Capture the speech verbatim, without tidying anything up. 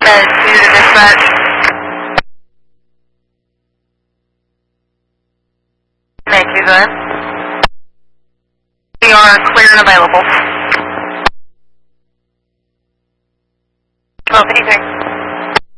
Uh, two to dispatch. Thank you, go ahead. We are clear and available. twelve fifty-three.